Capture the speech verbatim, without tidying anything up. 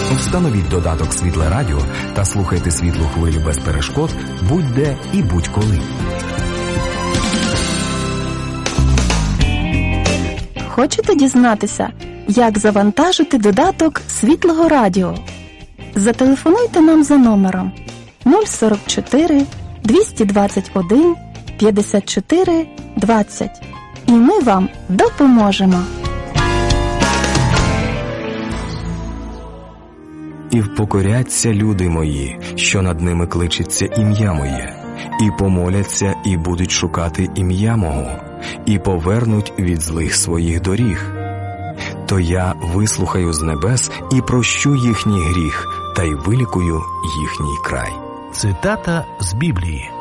Встановіть додаток «Світле Радіо» та слухайте «Світлу хвилю» без перешкод будь-де і будь-коли. Хочете дізнатися, як завантажити додаток «Світлого Радіо»? Зателефонуйте нам за номером нуль сорок чотири двісті двадцять один п'ятдесят чотири двадцять, і ми вам допоможемо. І впокоряться люди мої, що над ними кличеться ім'я моє, і помоляться, і будуть шукати ім'я мого, і повернуть від злих своїх доріг. То я вислухаю з небес і прощу їхній гріх, та й вилікую їхній край. Цитата з Біблії.